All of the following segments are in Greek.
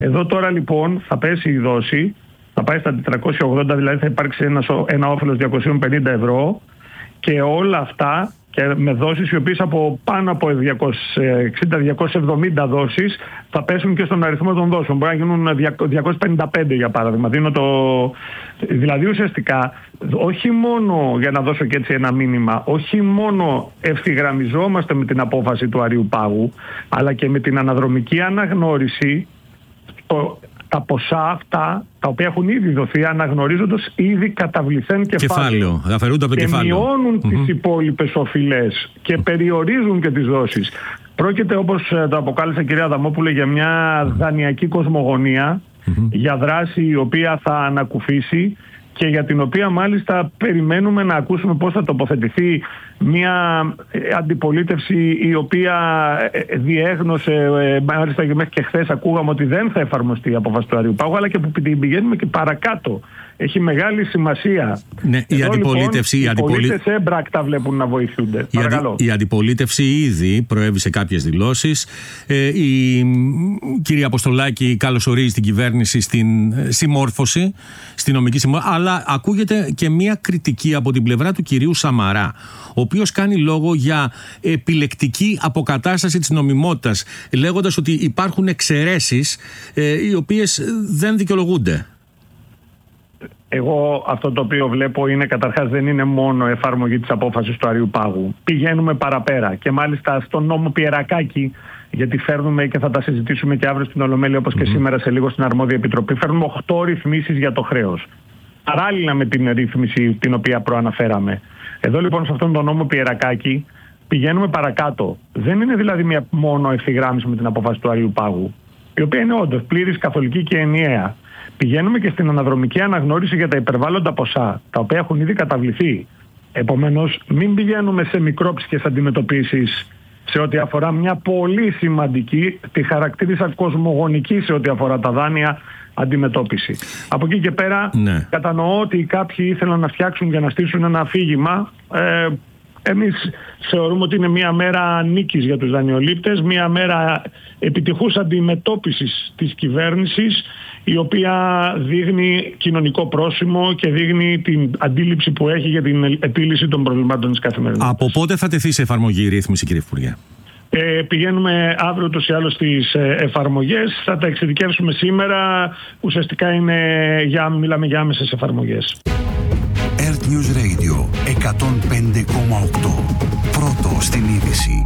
Εδώ τώρα λοιπόν θα πέσει η δόση, θα πάει στα 480, δηλαδή θα υπάρξει ένα όφελος 250 ευρώ και όλα αυτά και με δόσεις οι οποίες από πάνω από 260-270 δόσεις θα πέσουν και στον αριθμό των δόσεων. Μπορεί να γίνουν 255 για παράδειγμα. Δηλαδή ουσιαστικά όχι μόνο, για να δώσω και έτσι ένα μήνυμα, όχι μόνο ευθυγραμμιζόμαστε με την απόφαση του Αριουπάγου, αλλά και με την αναδρομική αναγνώριση τα ποσά αυτά τα οποία έχουν ήδη δοθεί αναγνωρίζοντας ήδη καταβληθέν κεφάλαιο. Αφαιρούνται από το κεφάλαιο. Μειώνουν τις υπόλοιπες οφειλές και περιορίζουν και τις δόσεις. Πρόκειται, όπως το αποκάλεσε η κυρία Αδαμόπουλε, για μια δανειακή κοσμογονία, για δράση η οποία θα ανακουφίσει και για την οποία μάλιστα περιμένουμε να ακούσουμε πώς θα τοποθετηθεί μια αντιπολίτευση η οποία διέγνωσε, μάλιστα μέχρι και χθες ακούγαμε ότι δεν θα εφαρμοστεί η απόφαση του Αριουπάγου, αλλά και που πηγαίνουμε και παρακάτω. Έχει μεγάλη σημασία. Ναι, η αντιπολίτευση. Λοιπόν, οι πολίτες έμπρακτα βλέπουν να βοηθούνται. Η αντιπολίτευση ήδη προέβη σε κάποιες δηλώσεις. Η κυρία Αποστολάκη καλωσορίζει την κυβέρνηση στην συμμόρφωση, στην νομική συμμόρφωση, αλλά ακούγεται και μια κριτική από την πλευρά του κυρίου Σαμαρά, ο οποίος κάνει λόγο για επιλεκτική αποκατάσταση της νομιμότητας, λέγοντας ότι υπάρχουν εξαιρέσεις οι οποίες δεν δικαιολογούνται. Εγώ αυτό το οποίο βλέπω είναι καταρχάς δεν είναι μόνο εφαρμογή της απόφασης του Αριουπάγου. Πηγαίνουμε παραπέρα και μάλιστα στον νόμο Πιερακάκη, γιατί φέρνουμε και θα τα συζητήσουμε και αύριο στην Ολομέλεια όπως και σήμερα σε λίγο στην Αρμόδια Επιτροπή, φέρνουμε 8 ρυθμίσεις για το χρέος. Παράλληλα με την ρύθμιση την οποία προαναφέραμε. Εδώ λοιπόν σε αυτόν τον νόμο Πιερακάκη πηγαίνουμε παρακάτω. Δεν είναι δηλαδή μια μόνο ευθυγράμμιση με την απόφαση του Αριουπάγου, η οποία είναι όντως πλήρης, καθολική και ενιαία. Πηγαίνουμε και στην αναδρομική αναγνώριση για τα υπερβάλλοντα ποσά, τα οποία έχουν ήδη καταβληθεί. Επομένως, μην πηγαίνουμε σε μικρόψυχες αντιμετωπίσεις σε ό,τι αφορά μια πολύ σημαντική, τη χαρακτήρισα κοσμογονική σε ό,τι αφορά τα δάνεια, αντιμετώπιση. Από εκεί και πέρα, κατανοώ ότι κάποιοι ήθελαν να φτιάξουν και να στήσουν ένα αφήγημα. Εμείς θεωρούμε ότι είναι μια μέρα νίκης για τους δανειολήπτες, μια μέρα επιτυχούς αντιμετώπισης της κυβέρνησης, η οποία δείχνει κοινωνικό πρόσημο και δείχνει την αντίληψη που έχει για την επίλυση των προβλημάτων της καθημερινότητας. Από πότε θα τεθεί σε εφαρμογή η ρύθμιση, κύριε Υπουργέ? Πηγαίνουμε αύριο ούτως ή άλλως στις εφαρμογές. Θα τα εξειδικεύσουμε σήμερα. Ουσιαστικά μιλάμε για άμεσες εφαρμογές. Earth News Radio 105,8. Πρώτο στην είδηση.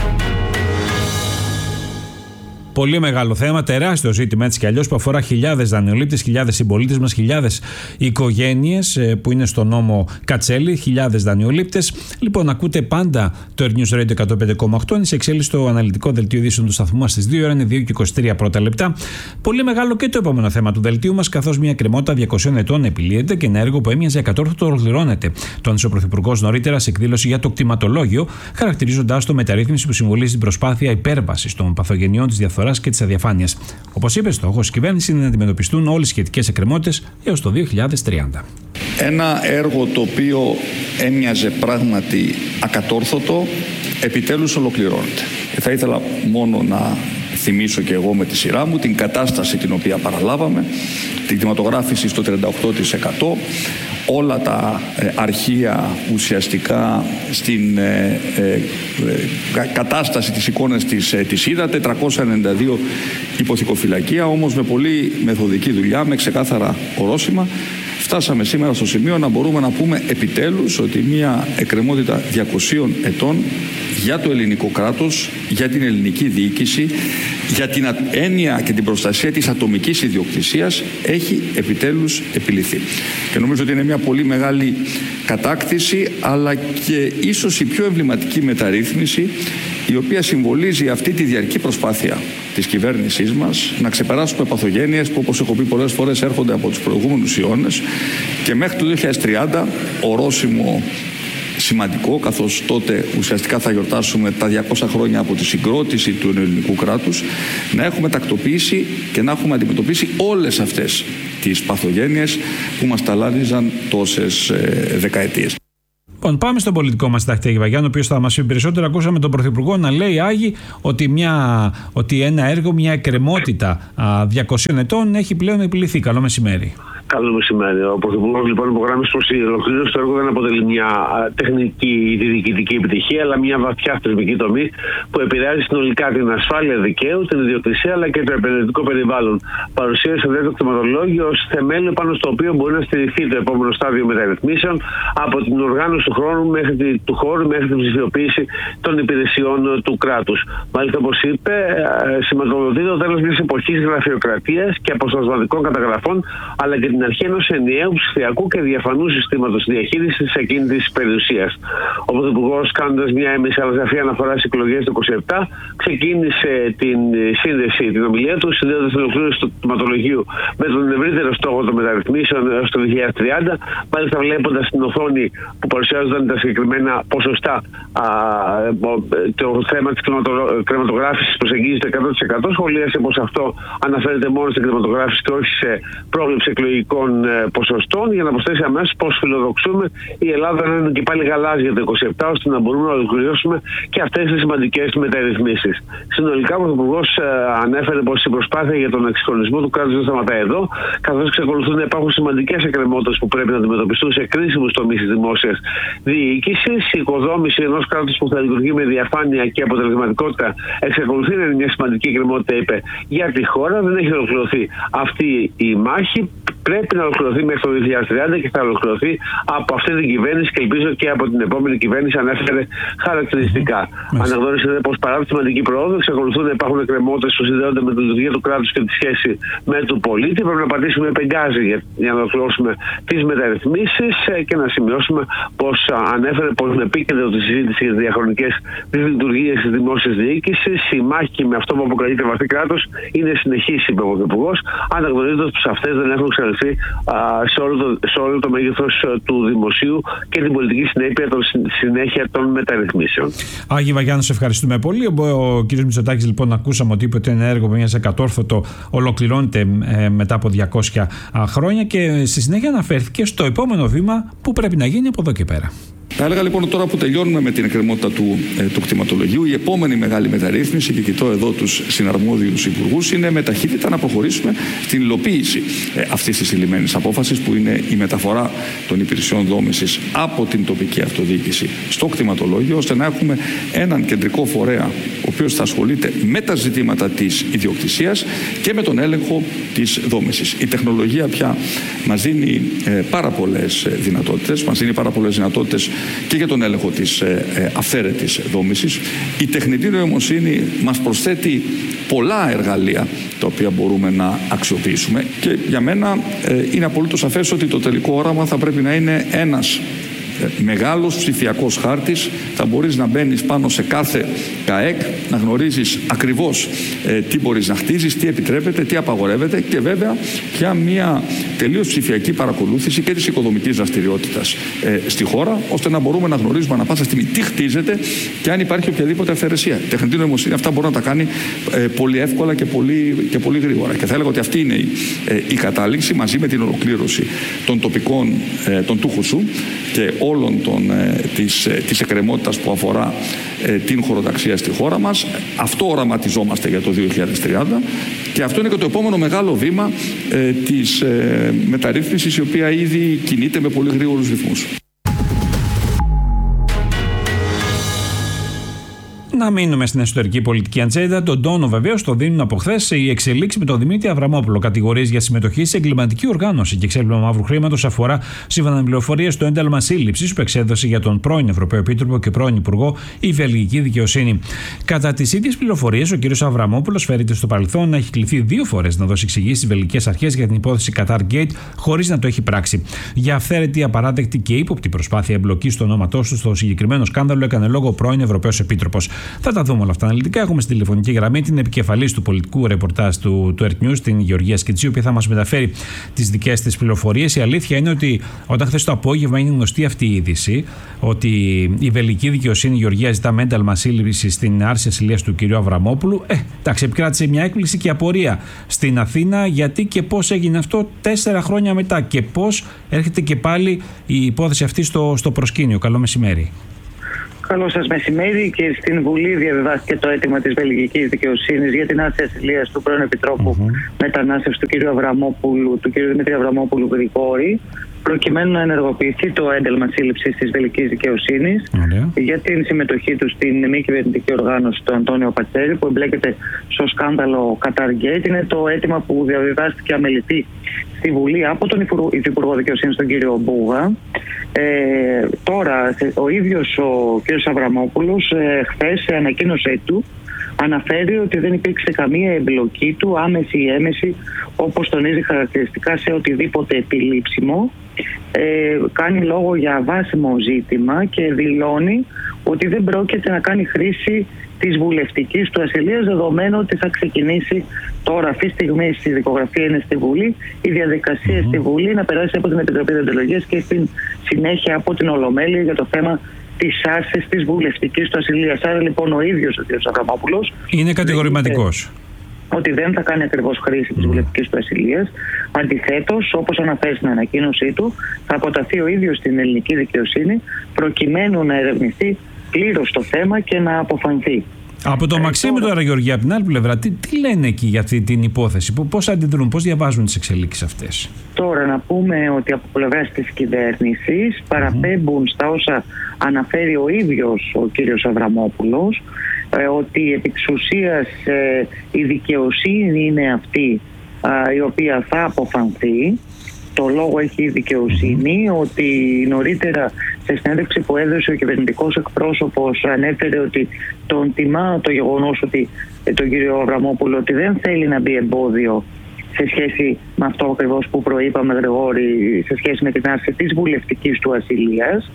Πολύ μεγάλο θέμα, τεράστιο ζήτημα έτσι κι αλλιώς που αφορά χιλιάδες δανειολήπτες, χιλιάδες συμπολίτες μας, χιλιάδες οικογένειες που είναι στο νόμο Κατσέλη, χιλιάδες δανειολήπτες. Λοιπόν, ακούτε πάντα το Earth News Radio 105,8. Είναι σε εξέλιξη το αναλυτικό δελτίο ειδήσεων του σταθμού μας στις 2 ώρα, είναι 2 και 23 πρώτα λεπτά. Πολύ μεγάλο και το επόμενο θέμα του δελτίου μας, καθώς μια κρεμότητα 200 ετών επιλύεται και ένα έργο που έμοιαζε ακατόρθωτο ολοκληρώνεται. Το άνοιξε ο Πρωθυπουργός νωρίτερα σε εκδήλωση για το κτηματολόγιο, χαρακτηρίζοντάς το μεταρρύθμιση που συμβολίζει την προσπάθεια υπέρβασης των παθογενειών της διαφθοράς και της αδιαφάνειας. Όπως είπε, στόχος της κυβέρνησης είναι να αντιμετωπιστούν όλες οι σχετικές εκκρεμότητες έως το 2030. Ένα έργο το οποίο έμοιαζε πράγματι ακατόρθωτο, επιτέλους ολοκληρώνεται. Θα ήθελα μόνο να θυμίσω και εγώ με τη σειρά μου την κατάσταση την οποία παραλάβαμε, την κτηματογράφηση στο 38%, όλα τα αρχεία ουσιαστικά στην κατάσταση της εικόνας της είδατε, 492 υποθηκοφυλακία, όμως με πολύ μεθοδική δουλειά, με ξεκάθαρα ορόσημα. Φτάσαμε σήμερα στο σημείο να μπορούμε να πούμε επιτέλους ότι μια εκκρεμότητα 200 ετών για το ελληνικό κράτος, για την ελληνική διοίκηση, για την έννοια και την προστασία της ατομικής ιδιοκτησίας έχει επιτέλους επιλυθεί. Και νομίζω ότι είναι μια πολύ μεγάλη κατάκτηση, αλλά και ίσως η πιο εμβληματική μεταρρύθμιση, η οποία συμβολίζει αυτή τη διαρκή προσπάθεια της κυβέρνησής μας να ξεπεράσουμε παθογένειες που, όπως έχω πει πολλές φορές, έρχονται από τους προηγούμενους αιώνες και μέχρι το 2030 ορόσημο σημαντικό, καθώς τότε ουσιαστικά θα γιορτάσουμε τα 200 χρόνια από τη συγκρότηση του ελληνικού κράτους, να έχουμε τακτοποιήσει και να έχουμε αντιμετωπίσει όλες αυτές τις παθογένειες που μας ταλάνιζαν τόσες δεκαετίες. Λοιπόν, πάμε στον πολιτικό μας συντάκτη Άγη Βαγιάννη, ο οποίος θα μας πει περισσότερο. Ακούσαμε τον Πρωθυπουργό να λέει, Άγη, ότι ένα έργο, μια εκκρεμότητα 200 ετών έχει πλέον επιληθεί. Καλό μεσημέρι. Καλό μεσημέρι. Ο Πρωθυπουργός λοιπόν υπογράμμισε πως η ολοκλήρωση του έργου δεν αποτελεί μια τεχνική ή διοικητική επιτυχία, αλλά μια βαθιά θεσμική τομή που επηρεάζει συνολικά την ασφάλεια δικαίου, την ιδιοκτησία αλλά και το επενδυτικό περιβάλλον. Παρουσίασε το κτηματολόγιο ως θεμέλιο πάνω στο οποίο μπορεί να στηριχθεί το επόμενο στάδιο μεταρρυθμίσεων, από την οργάνωση του χώρου μέχρι την ψηφιοποίηση των υπηρεσιών του κράτους. Μάλιστα, όπως είπε, σηματοδοτεί το τέλος μιας εποχής γραφειοκρατίας και αποσπασματικών καταγραφών, αλλά και την αρχή ενός ενιαίου ψηφιακού και διαφανού συστήματος διαχείρισης εκείνης της περιουσίας. Ο Πρωθυπουργός, κάνοντας μια έμεση αλλά σαφή αναφορά στις εκλογές του 2027, ξεκίνησε την ομιλία του, συνδέοντας την ολοκλήρωση του κτηματολογίου με τον ευρύτερο στόχο των μεταρρυθμίσεων έως το 2030. Μάλιστα, βλέποντας στην οθόνη που παρουσιάζονταν τα συγκεκριμένα ποσοστά, το θέμα της κρεματογράφησης προσεγγίζει το 100%. Σχολίασε πως αυτό αναφέρεται μόνο στην κρεματογράφηση και όχι σε πρόβλεψη εκλογικών ποσοστών, για να προσθέσει αμέσως πως φιλοδοξούμε η Ελλάδα να είναι και πάλι γαλάζια το 2027, ώστε να μπορούμε να ολοκληρώσουμε και αυτές τις σημαντικές μεταρρυθμίσεις. Συνολικά, ο Πρωθυπουργός ανέφερε πως η προσπάθεια για τον εξυγχρονισμό του κράτους δεν σταματάει εδώ, καθώς εξακολουθούν να υπάρχουν σημαντικές εκκρεμότητες που πρέπει να αντιμετωπιστούν σε κρίσιμους τομείς της δημόσιας διοίκησης. Η οικοδόμηση ενός κράτους που θα λειτουργεί με διαφάνεια και αποτελεσματικότητα εξακολουθεί να είναι μια σημαντική εκκρεμότητα, είπε, για τη χώρα. Δεν έχει ολοκληρωθεί αυτή η μάχη. Πρέπει να ολοκληρωθεί μέχρι το 2030 και θα ολοκληρωθεί από αυτή την κυβέρνηση και ελπίζω και από την επόμενη κυβέρνηση, ανέφερε χαρακτηριστικά. Αναγνώρισε πως παρά τη σημαντική πρόοδο εξακολουθούν να υπάρχουν εκκρεμότητες που συνδέονται με τη λειτουργία του κράτους και τη σχέση με τον πολίτη. Πρέπει να πατήσουμε πεγκάζι για να ολοκληρώσουμε τις μεταρρυθμίσεις και να σημειώσουμε πως ανέφερε πως με επίκεντρο τη συζήτηση για τις διαχρονικές λειτουργίες της δημόσιας διοίκησης, η μάχη με αυτό που αποκαλείται βαθύ κράτος είναι συνεχής, είπε ο Πρωθυπουργός, αναγνωρίζοντας πως αυτές δεν έχουν εξαλειφθεί σε όλο το μέγεθος του δημοσίου και την πολιτική συνέχεια των μεταρρυθμίσεων. Άγη Βαγιάννη, σε ευχαριστούμε πολύ. Ο κ. Μητσοτάκης, λοιπόν, ακούσαμε ότι είπε ότι ένα έργο μιας εκατόρθωτο ολοκληρώνεται μετά από 200 χρόνια και στη συνέχεια αναφέρθηκε στο επόμενο βήμα που πρέπει να γίνει από εδώ και πέρα. Θα έλεγα λοιπόν τώρα που τελειώνουμε με την εκκρεμότητα του κτηματολογίου, η επόμενη μεγάλη μεταρρύθμιση, και κοιτώ εδώ τους συναρμόδιους υπουργούς, είναι με ταχύτητα να προχωρήσουμε στην υλοποίηση αυτής της λυμμένης απόφασης, που είναι η μεταφορά των υπηρεσιών δόμησης από την τοπική αυτοδιοίκηση στο κτηματολόγιο, ώστε να έχουμε έναν κεντρικό φορέα, ο οποίος θα ασχολείται με τα ζητήματα της ιδιοκτησίας και με τον έλεγχο της δόμησης. Η τεχνολογία πια μας δίνει πάρα πολλές δυνατότητες, και για τον έλεγχο της αυθαίρετης δόμησης. Η τεχνητή νοημοσύνη μας προσθέτει πολλά εργαλεία τα οποία μπορούμε να αξιοποιήσουμε, και για μένα είναι απολύτως σαφές ότι το τελικό όραμα θα πρέπει να είναι ένας μεγάλος ψηφιακός χάρτης. Θα μπορείς να μπαίνεις πάνω σε κάθε ΚΑΕΚ, να γνωρίζεις ακριβώς τι μπορείς να χτίζεις, τι επιτρέπεται, τι απαγορεύεται, και βέβαια για μια τελείως ψηφιακή παρακολούθηση και της οικοδομικής δραστηριότητας στη χώρα, ώστε να μπορούμε να γνωρίζουμε ανά πάσα στιγμή τι χτίζεται και αν υπάρχει οποιαδήποτε αυθαιρεσία. Η τεχνητή νοημοσύνη αυτά μπορεί να τα κάνει πολύ εύκολα και πολύ γρήγορα. Και θα έλεγα ότι αυτή είναι η κατάληξη, μαζί με την ολοκλήρωση των τοπικών, των του Χουσού και όλων της εκκρεμότητας που αφορά την χωροταξία στη χώρα μας. Αυτό οραματιζόμαστε για το 2030 και αυτό είναι και το επόμενο μεγάλο βήμα της μεταρρύθμισης, η οποία ήδη κινείται με πολύ γρήγορους ρυθμούς. Να μείνουμε στην εσωτερική πολιτική ατζέντα. Τον τόνο βεβαίως το δίνουν από χθες οι εξελίξεις με τον Δημήτρη Αβραμόπουλο. Κατηγορίες για συμμετοχή σε εγκληματική οργάνωση και ξέπλυμα μαύρου χρήματος αφορά, σύμφωνα με πληροφορίες, το ένταλμα σύλληψης που εξέδωσε για τον πρώην Ευρωπαίο Επίτροπο και πρώην Υπουργό η Βελγική Δικαιοσύνη. Κατά τις ίδιες πληροφορίες, ο κ. Αβραμόπουλος φέρεται στο παρελθόν να έχει κληθεί 2 φορές να δώσει εξηγήσεις στις βελγικές αρχές για την υπόθεση Qatar Gate, χωρίς να το έχει πράξει. Για αυθαίρετη, απαράδεκτη και ύποπτη προσπάθεια εμπλοκής του ονόματός του στο συγκεκριμένο σκάνδαλο έκανε λόγο ο πρώην Ευρωπαίος Επίτροπος. Θα τα δούμε όλα αυτά αναλυτικά. Έχουμε στην τηλεφωνική γραμμή την επικεφαλής του πολιτικού ρεπορτάζ του Earth News, την Γεωργία Σκητζή, η οποία θα μας μεταφέρει τις δικές της πληροφορίες. Η αλήθεια είναι ότι όταν χθες το απόγευμα είναι γνωστή αυτή η είδηση, ότι η βελγική δικαιοσύνη Γεωργία ζητά ένταλμα σύλληψης στην άρση ασυλίας του κ. Αβραμόπουλου, εντάξει, επικράτησε μια έκπληξη και απορία στην Αθήνα, γιατί και πώς έγινε αυτό 4 χρόνια μετά και πώς έρχεται και πάλι η υπόθεση αυτή στο προσκήνιο. Καλό μεσημέρι. Καλό σας μεσημέρι. Και στην Βουλή διαβιβάστηκε το αίτημα της βελγικής δικαιοσύνης για την άρση ασυλίας του πρώην Επιτρόπου Μετανάστευσης του κ. Αβραμόπουλου, του κ. Δημήτρη Αβραμόπουλου Γρηγόρη, προκειμένου να ενεργοποιηθεί το ένταλμα σύλληψης της βελγικής δικαιοσύνης για την συμμετοχή του στην μη κυβερνητική οργάνωση του Αντώνιο Πατσέρη, που εμπλέκεται στο σκάνδαλο Qatargate. Είναι το αίτημα που διαβιβάστηκε αμελητή στη Βουλή από τον Υπουργό Δικαιοσύνης, τον κύριο Μπούγα. Τώρα ο ίδιος ο κ. Αβραμόπουλος χθες σε ανακοίνωσή του αναφέρει ότι δεν υπήρξε καμία εμπλοκή του, άμεση ή έμεση, όπως τονίζει χαρακτηριστικά, σε οτιδήποτε επιλήψιμο. Κάνει λόγο για βάσιμο ζήτημα και δηλώνει ότι δεν πρόκειται να κάνει χρήση της βουλευτικής του ασυλίας, δεδομένου ότι θα ξεκινήσει τώρα, αυτή τη στιγμή στη δικογραφία είναι στη Βουλή, η διαδικασία στη Βουλή να περάσει από την Επιτροπή Δεοντολογίας και στην συνέχεια από την Ολομέλεια για το θέμα της άρσης της βουλευτικής του ασυλίας. Άρα λοιπόν ο ίδιος ο κ. Αβραμόπουλος είναι κατηγορηματικός ότι δεν θα κάνει ακριβώς χρήση της βουλευτικής του ασυλίας. Αντιθέτως, όπως αναφέρει στην ανακοίνωσή του, θα αποταθεί ο ίδιος στην ελληνική δικαιοσύνη προκειμένου να ερευνηθεί πλήρως το θέμα και να αποφανθεί. Από το Μαξίμου τώρα, Γεωργία, από την άλλη πλευρά, τι λένε εκεί για αυτή την υπόθεση, πώς αντιδρούν, πώς διαβάζουν τις εξελίξεις αυτές? Τώρα να πούμε ότι από πλευράς της κυβέρνησης παραπέμπουν στα όσα αναφέρει ο ίδιος ο κύριος Αβραμόπουλος, ότι επί της ουσίας η δικαιοσύνη είναι αυτή η οποία θα αποφανθεί. Το λόγο έχει η δικαιοσύνη, ότι νωρίτερα σε συνέντευξη που έδωσε ο κυβερνητικός εκπρόσωπος ανέφερε ότι τον τιμά το γεγονός ότι τον κύριο Αβραμόπουλο ότι δεν θέλει να μπει εμπόδιο σε σχέση με αυτό ακριβώς που προείπαμε, Γρηγόρη, σε σχέση με την άρση της βουλευτικής του ασυλίας.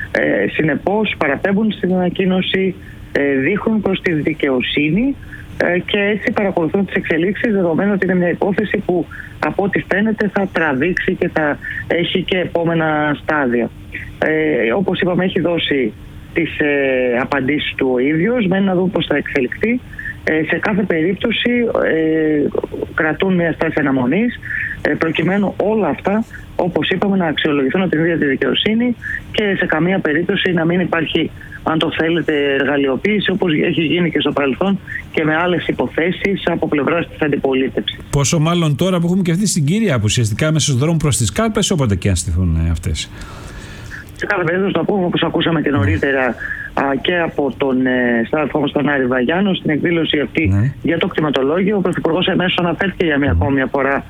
Συνεπώς παραπέμπουν στην ανακοίνωση, δείχνουν προς τη δικαιοσύνη και έτσι παρακολουθούν τις εξελίξεις, δεδομένου ότι είναι μια υπόθεση που από ό,τι φαίνεται θα τραβήξει και θα έχει και επόμενα στάδια. Όπως είπαμε, έχει δώσει τις απαντήσεις του ο ίδιος, μένει να δούμε πώς θα εξελιχθεί. Σε κάθε περίπτωση κρατούν μια στάση αναμονής προκειμένου όλα αυτά, όπως είπαμε, να αξιολογηθούν από την ίδια τη δικαιοσύνη και σε καμία περίπτωση να μην υπάρχει, αν το θέλετε, εργαλειοποίηση, όπως έχει γίνει και στο παρελθόν και με άλλες υποθέσεις από πλευράς της αντιπολίτευσης. Πόσο μάλλον τώρα που έχουμε και αυτή τη συγκυρία που ουσιαστικά μέσα στους δρόμους προς τις κάλπες, όποτε και αν στηθούν αυτές. Σε κάθε περίπτωση να πούμε, όπως ακούσαμε και νωρίτερα και από τον συνάδελφό μας τον Άρη Βαγιάννο, στην εκδήλωση αυτή για το κτηματολόγιο, ο Πρωθυπουργός εμέσως αναφέρθηκε για μια ακόμη μια φορά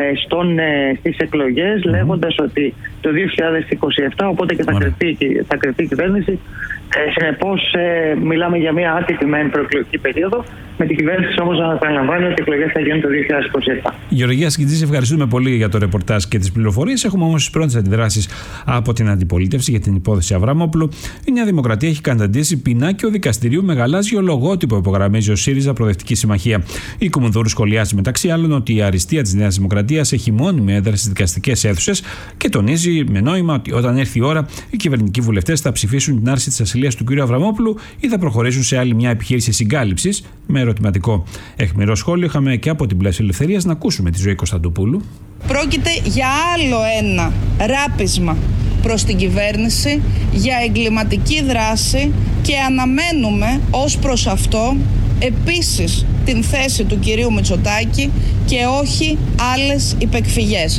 στις εκλογές, λέγοντας ότι το 2027, οπότε και θα κρυφτεί η κυβέρνηση. Συνεπώς μιλάμε για μια άτυπη μεν προεκλογική περίοδο, με την κυβέρνηση όμως να επαναλαμβάνει ότι οι εκλογές θα γίνουν το 2027. Γεωργία Σκητζή, ευχαριστούμε πολύ για το ρεπορτάζ και τις πληροφορίες. Έχουμε όμως τις πρώτες αντιδράσεις από την αντιπολίτευση για την υπόθεση Αβραμόπουλου. Η Νέα Δημοκρατία έχει καταντήσει πινάκιο δικαστηρίου με γαλάζιο λογότυπο, υπογραμμίζει ο ΣΥΡΙΖΑ Προοδευτική Συμμαχία. Η Κουμουνδούρου σχολιάζει μεταξύ άλλων ότι η αριστεία της Νέας Δημοκρατίας έχει μόνιμη έδρα στις δικαστικές αίθουσες και τονίζει με νόημα ότι όταν έρθει η ώρα, οι κυβερνητικοί βουλευτές θα ψηφίσουν την άρση της ασυλίας του κ. Αβραμόπουλου ή θα προχωρήσουν σε άλλη μια επιχείρηση συγκάλυψης. Με ερωτηματικό αιχμηρό σχόλιο είχαμε και από την Πλεύση Ελευθερίας να ακούσουμε τη Ζωή Κωνσταντοπούλου. Πρόκειται για άλλο ένα ράπισμα προς την κυβέρνηση για εγκληματική δράση και αναμένουμε ως προς αυτό επίσης την θέση του κυρίου Μητσοτάκη και όχι άλλες υπεκφυγές.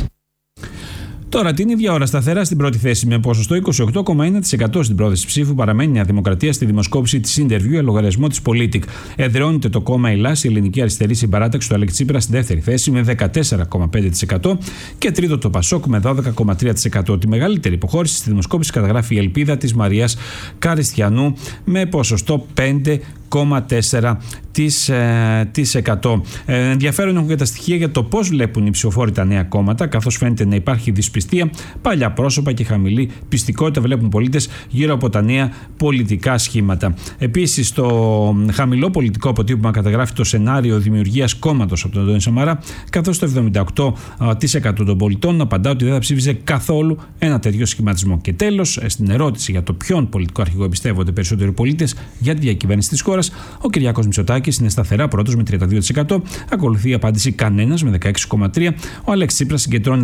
Τώρα την ίδια ώρα σταθερά στην πρώτη θέση με ποσοστό 28,1% στην πρόθεση ψήφου παραμένει η Νέα Δημοκρατία στη δημοσκόπηση της Interview για λογαριασμό της Πολίτικ. Εδραιώνεται το κόμμα ΕΛΑΣ, η Ελληνική Αριστερή Συμπαράταξη του Αλέξη Τσίπρα, στη δεύτερη θέση με 14,5% και τρίτο το Πασόκ με 12,3%. Τη μεγαλύτερη υποχώρηση στη δημοσκόπηση καταγράφει η Ελπίδα της Μαρίας Καριστιανού με ποσοστό 9,4%. Ενδιαφέρον έχουν και τα στοιχεία για το πώς βλέπουν οι ψηφοφόροι τα νέα κόμματα, καθώς φαίνεται να υπάρχει δυσπιστία, παλιά πρόσωπα και χαμηλή πιστικότητα βλέπουν πολίτες γύρω από τα νέα πολιτικά σχήματα. Επίσης, το χαμηλό πολιτικό αποτύπωμα καταγράφει το σενάριο δημιουργίας κόμματος από τον Αντώνη Σαμαρά, καθώς το 78% των πολιτών απαντά ότι δεν θα ψήφιζε καθόλου ένα τέτοιο σχηματισμό. Και τέλος, στην ερώτηση για το ποιον πολιτικό αρχηγό εμπιστεύονται περισσότεροι πολίτες για τη διακυβέρνηση της χώρας, ο Κυριάκος Μητσοτάκης είναι σταθερά πρώτος με 32%, ακολουθεί η απάντηση κανένας με 16,3%, ο Αλέξης Τσίπρας συγκεντρώνει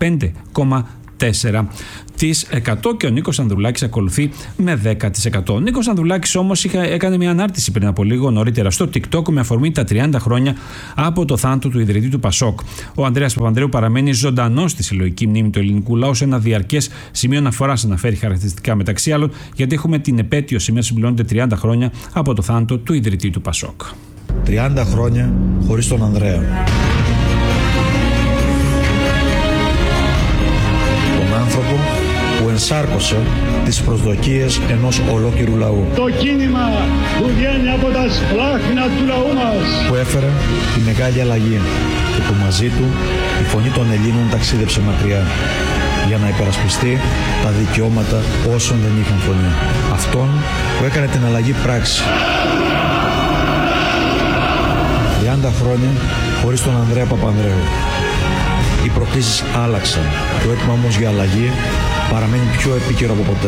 15,4% και ο Νίκος Ανδρουλάκης ακολουθεί με 10%. Ο Νίκος Ανδρουλάκης όμως έκανε μια ανάρτηση πριν από λίγο νωρίτερα στο TikTok με αφορμή τα 30 χρόνια από το θάνατο του ιδρυτή του Πασόκ. Ο Ανδρέας Παπανδρέου παραμένει ζωντανός στη συλλογική μνήμη του ελληνικού λαού σε ένα διαρκές σημείο αναφοράς, αναφέρει χαρακτηριστικά μεταξύ άλλων, γιατί έχουμε την επέτειο σήμερα, συμπληρώνεται 30 χρόνια από το θάνατο του ιδρυτή του Πασόκ. 30 χρόνια χωρίς τον Ανδρέα. Άνθρωπο που ενσάρκωσε τις προσδοκίες ενός ολόκληρου λαού. Το κίνημα που βγαίνει από τα σπλάχνα του λαού μας. Που έφερε τη μεγάλη αλλαγή και που μαζί του η φωνή των Ελλήνων ταξίδεψε μακριά για να υπερασπιστεί τα δικαιώματα όσων δεν είχαν φωνή. Αυτόν που έκανε την αλλαγή πράξη. 30 χρόνια χωρίς τον Ανδρέα Παπανδρέου. Οι προκλήσεις άλλαξαν. Το αίτημα όμως για αλλαγή παραμένει πιο επίκαιρο από ποτέ.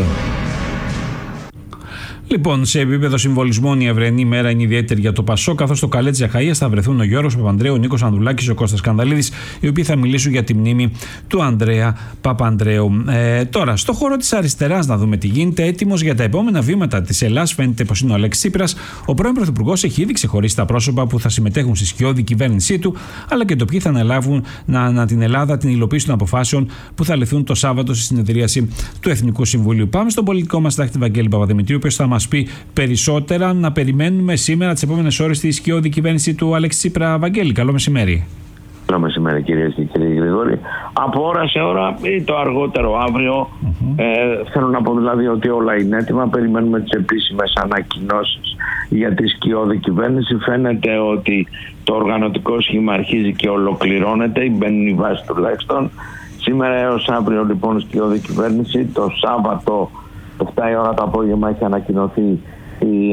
Λοιπόν, σε επίπεδο συμβολισμών, η αυριανή μέρα είναι ιδιαίτερη για το Πασόκ, καθώς στο καλέ της Αχαΐας θα βρεθούν ο Γιώργος Παπανδρέου, ο Νίκος Ανδρουλάκης, ο Κώστας Σκανδαλίδης, οι οποίοι θα μιλήσουν για τη μνήμη του Ανδρέα Παπανδρέου. Τώρα, στο χώρο της αριστεράς, να δούμε τι γίνεται. Έτοιμος για τα επόμενα βήματα της Ελλάδας φαίνεται πως είναι ο Αλέξης Τσίπρας. Ο πρώην Πρωθυπουργός έχει ήδη ξεχωρίσει τα πρόσωπα που θα συμμετέχουν στη σκιώδη κυβέρνησή του, αλλά και το ποιοι θα αναλάβουν την Ελλάδα την υλοποίηση των αποφάσεων που θα ληφθούν το Σάββατο στη συνεδρίαση του Εθνικού Συμβουλίου. Πάμε στον πολιτικό μας συντάκτη Βαγγέλη Παπαδημητρίου, ο οποίος θα μας πει περισσότερα. Να περιμένουμε σήμερα τις επόμενες ώρες τη σκιώδη κυβέρνηση του Αλέξη Τσίπρα. Βαγγέλη, καλό μεσημέρι. Καλό μεσημέρι, κυρίες και κύριοι Γρηγόρη. Από ώρα σε ώρα ή το αργότερο αύριο, θέλω να πω δηλαδή ότι όλα είναι έτοιμα. Περιμένουμε τις επίσημες ανακοινώσεις για τη σκιώδη κυβέρνηση. Φαίνεται ότι το οργανωτικό σχήμα αρχίζει και ολοκληρώνεται, μπαίνει η βάση τουλάχιστον. Σήμερα έως αύριο λοιπόν σκιώδη κυβέρνηση. Το Σάββατο 7 η ώρα το απόγευμα έχει ανακοινωθεί η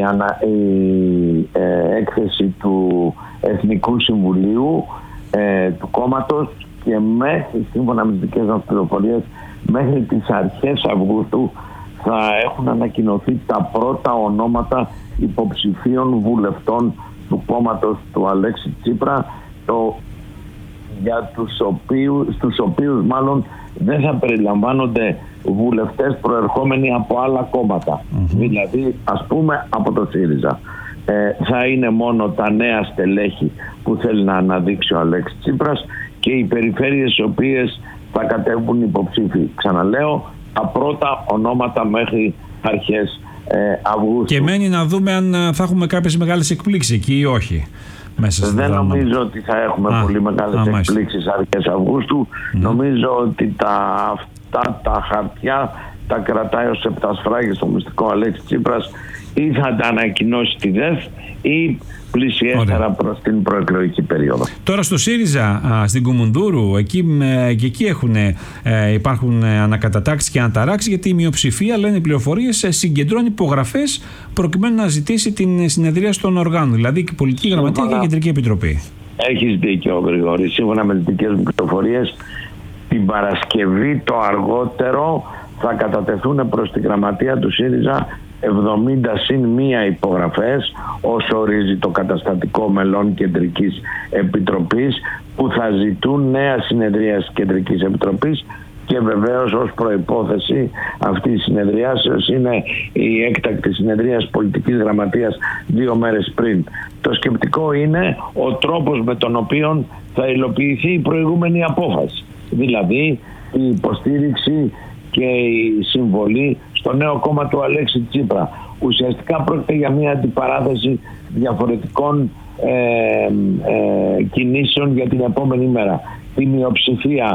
έκθεση του Εθνικού Συμβουλίου του κόμματος και μέχρι, σύμφωνα με τις δικές μας πληροφορίες, μέχρι τις αρχές Αυγούστου θα έχουν ανακοινωθεί τα πρώτα ονόματα υποψηφίων βουλευτών του κόμματος του Αλέξη Τσίπρα, για στους οποίους μάλλον δεν θα περιλαμβάνονται βουλευτές προερχόμενοι από άλλα κόμματα. Δηλαδή, ας πούμε, από το ΣΥΡΙΖΑ. Θα είναι μόνο τα νέα στελέχη που θέλει να αναδείξει ο Αλέξης Τσίπρας και οι περιφέρειες οι οποίες θα κατέβουν υποψήφοι. Ξαναλέω, τα πρώτα ονόματα μέχρι αρχές Αυγούστου. Και μένει να δούμε αν θα έχουμε κάποιες μεγάλες εκπλήξεις εκεί ή όχι. Δεν νομίζω ότι θα έχουμε πολύ μεγάλες εκπλήξεις αρχές Αυγούστου. Νομίζω ότι αυτά τα χαρτιά τα κρατάει ως επτασφράγες στο μυστικό Αλέξη Τσίπρας, ή θα τα ανακοινώσει τη ΔΕΘ ή πλησιέστερα προς την προεκλογική περίοδο. Τώρα στο ΣΥΡΙΖΑ, στην Κουμουνδούρου, εκεί υπάρχουν ανακατατάξεις και αναταράξεις, γιατί η μειοψηφία, λένε οι πληροφορίες, συγκεντρώνει υπογραφές προκειμένου να ζητήσει την συνεδρία των οργάνων, δηλαδή η Πολιτική Γραμματεία και η Κεντρική Επιτροπή. Έχεις δίκιο, Γρηγόρη. Σύμφωνα με τις δικές μου πληροφορίες, την Παρασκευή το αργότερο θα κατατεθούν προς τη Γραμματεία του ΣΥΡΙΖΑ 70 συν 1 υπογραφές, όσο ορίζει το καταστατικό μελών Κεντρικής Επιτροπής, που θα ζητούν νέα συνεδρία της Κεντρικής Επιτροπής, και βεβαίως ως προϋπόθεση αυτής της συνεδριάσεως είναι η έκτακτη συνεδρία Πολιτικής Γραμματείας 2 μέρες πριν. Το σκεπτικό είναι ο τρόπος με τον οποίο θα υλοποιηθεί η προηγούμενη απόφαση, δηλαδή η υποστήριξη και η συμβολή στο νέο κόμμα του Αλέξη Τσίπρα. Ουσιαστικά πρόκειται για μια αντιπαράθεση διαφορετικών κινήσεων για την επόμενη μέρα. Η μειοψηφία